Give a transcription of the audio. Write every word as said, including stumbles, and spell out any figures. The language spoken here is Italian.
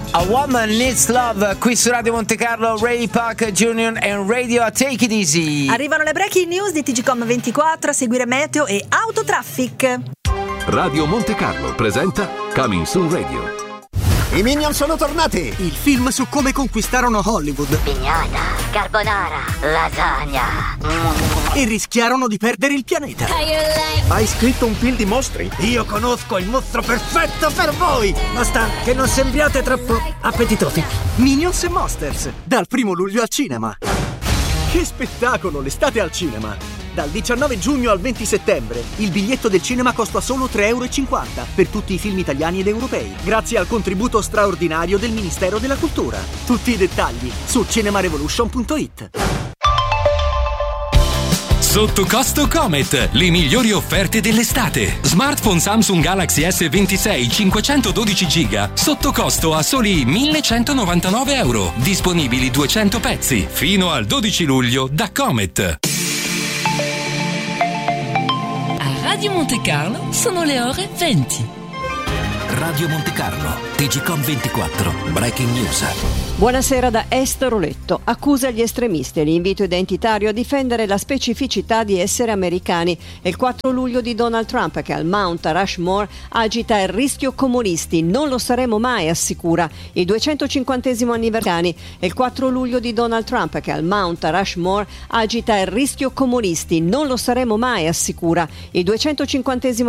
A Woman Needs Love, qui su Radio Monte Carlo, Ray Parker Junior and Radio Take It Easy. Arrivano le breaking news di T G Com ventiquattro, a seguire meteo e autotraffic. Radio Monte Carlo presenta Coming Soon Radio. I Minion sono tornati! Il film su come conquistarono Hollywood. Pignata, carbonara, lasagna. E rischiarono di perdere il pianeta. Hai scritto un film di mostri? Io conosco il mostro perfetto per voi! Basta che non sembriate troppo appetitosi. Minions e Monsters, dal primo luglio al cinema. Che spettacolo, l'estate al cinema! Dal diciannove giugno al venti settembre il biglietto del cinema costa solo tre euro e cinquanta per tutti i film italiani ed europei, grazie al contributo straordinario del Ministero della Cultura. Tutti i dettagli su cinemarevolution punto it. Sotto costo Comet, le migliori offerte dell'estate. Smartphone Samsung Galaxy S ventisei cinquecentododici giga sotto costo a soli millecentonovantanove euro. Disponibili duecento pezzi fino al dodici luglio da Comet. Radio Monte Carlo sono le ore venti. Radio Monte Carlo, T G Com ventiquattro, Breaking News. Buonasera da Esther Oletto. Accusa gli estremisti e l'invito identitario a difendere la specificità di essere americani. È il quattro luglio di Donald Trump che al Mount Rushmore agita il rischio comunisti. Non lo saremo mai, assicura. Il duecentocinquantesimo anniversario. È il quattro luglio di Donald Trump che al Mount Rushmore agita il rischio comunisti. Non lo saremo mai, assicura. Il duecentocinquantesimo